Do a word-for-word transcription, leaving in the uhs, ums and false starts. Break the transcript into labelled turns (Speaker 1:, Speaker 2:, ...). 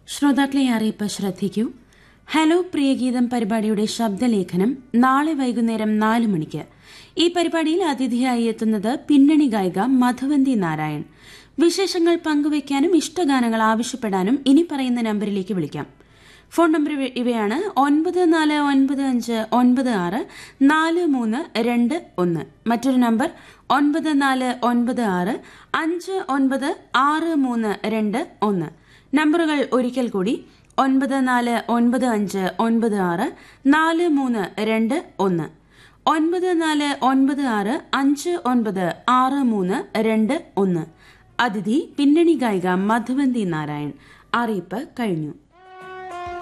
Speaker 1: ശ്രോതാക്കളെ അറിയിപ്പ് ശ്രദ്ധിക്കൂ. ഹലോ പ്രിയഗീതം പരിപാടിയുടെ ശബ്ദലേഖനം നാളെ വൈകുന്നേരം നാല് മണിക്ക്. ഈ പരിപാടിയിൽ അതിഥിയായി എത്തുന്നത് പിന്നണി ഗായിക മധുവന്തി നാരായൺ. വിശേഷങ്ങൾ പങ്കുവയ്ക്കാനും ഇഷ്ടഗാനങ്ങൾ ആവശ്യപ്പെടാനും ഇനി പറയുന്ന നമ്പറിലേക്ക് വിളിക്കാം. ഫോൺ നമ്പർ ഇവയാണ്: ഒൻപത് നാല് ഒൻപത് അഞ്ച് ഒൻപത് ആറ് നാല് മൂന്ന് രണ്ട് ഒന്ന്. മറ്റൊരു നമ്പർ ഒൻപത് നാല് ഒൻപത് ആറ് അഞ്ച് ഒൻപത് ആറ് മൂന്ന് രണ്ട് ഒന്ന്. നമ്പറുകൾ ഒരിക്കൽ കൂടി: ഒൻപത് നാല് ഒൻപത് അഞ്ച് ഒൻപത് ആറ് നാല് മൂന്ന് രണ്ട് ഒന്ന്, ഒൻപത് നാല് ഒൻപത് ആറ് അഞ്ച് ഒൻപത് ആറ് മൂന്ന് രണ്ട് ഒന്ന്. അതിഥി പിന്നണി ഗായിക മധുവന്തി നാരായൺ. അറിയിപ്പ് കഴിഞ്ഞു.